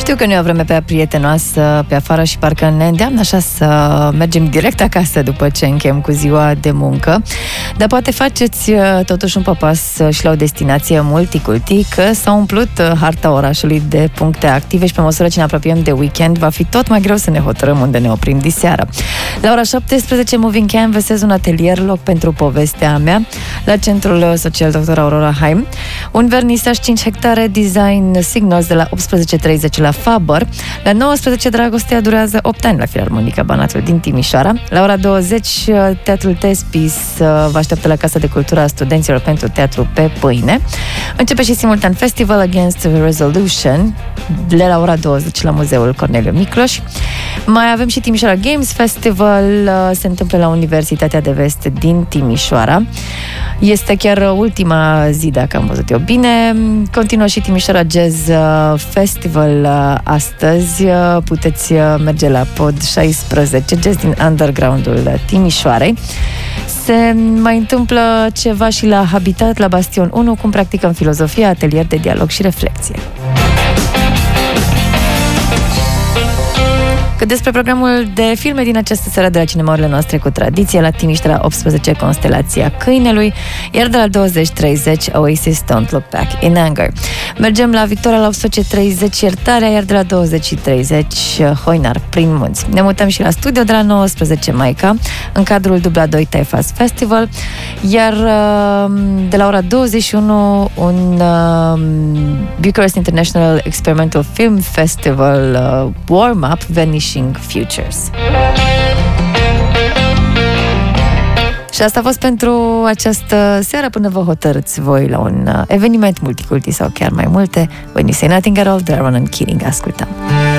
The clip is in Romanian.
Știu că nu e o vreme prea prietenoasă pe afară și parcă ne îndeamnă așa să mergem direct acasă după ce încheiem cu ziua de muncă, dar poate faceți totuși un pas și la o destinație multiculti, că s-a umplut harta orașului de puncte active și pe măsură ce ne apropiem de weekend va fi tot mai greu să ne hotărâm unde ne oprim diseară. La ora 17, Moving Canvases, un atelier, loc pentru povestea mea, la Centrul Social Dr. Aurora Haim, un vernisaj 5 hectare, Design Signals de la 18:30 la Faber. La 19, Dragostea durează 8 ani la Filarmonica Banatul din Timișoara. La ora 20, Teatrul Tespis vă așteaptă la Casa de Cultură a Studenților pentru teatru pe pâine. Începe și simultan Festival Against Resolution de la ora 20 la Muzeul Corneliu Micloș. Mai avem și Timișoara Games Festival, se întâmplă la Universitatea de Vest din Timișoara. Este chiar ultima zi, dacă am văzut eu bine. Continuă și Timișoara Jazz Festival astăzi. Puteți merge la Pod 16, jazz din underground-ul Timișoarei. Se mai întâmplă ceva și la Habitat, la Bastion 1, cum practicăm filozofia, atelier de dialog și reflexie. Cât despre programul de filme din această seară de la Cinemaurile Noastre cu Tradiție, la Timiș de la 18, Constelația Câinelui, iar de la 20:30, Oasis, Don't Look Back in Anger. Mergem la Victoria la 18:30, Iertarea, iar de la 20:30, Hoinar prin munți. Ne mutăm și la studio de la 19, Maica, în cadrul Dubla2 Taifas Festival, iar de la ora 21, un Bucharest International Experimental Film Festival warm-up, Vanishing Futures. Și asta a fost pentru această seară, până vă hotărâți voi la un eveniment multiculti sau chiar mai multe. When You Say Nothing at All, de la Ronan Keating, ascultăm.